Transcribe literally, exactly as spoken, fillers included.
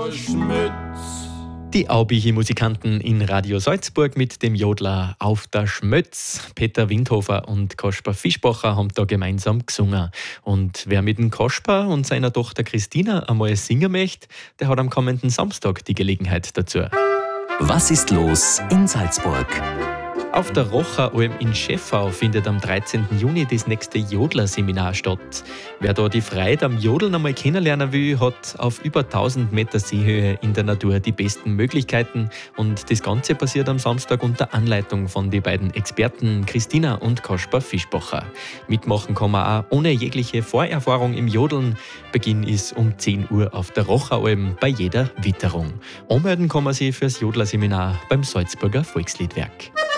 Schmötz. Die Aubichi-Musikanten in Radio Salzburg mit dem Jodler Auf der Schmötz. Peter Windhofer und Kaspar Fischbacher haben da gemeinsam gesungen. Und wer mit dem Kaspar und seiner Tochter Christina einmal singen möchte, der hat am kommenden Samstag die Gelegenheit dazu. Was ist los in Salzburg? Auf der Rocheralm in Scheffau findet am dreizehnten Juni das nächste Jodler-Seminar statt. Wer da die Freude am Jodeln einmal kennenlernen will, hat auf über tausend Meter Seehöhe in der Natur die besten Möglichkeiten. Und das Ganze passiert am Samstag unter Anleitung von den beiden Experten Christina und Kaspar Fischbacher. Mitmachen kann man auch ohne jegliche Vorerfahrung im Jodeln. Beginn ist um zehn Uhr auf der Rocheralm bei jeder Witterung. Anmelden kann man sich fürs Jodler-Seminar beim Salzburger Volksliedwerk.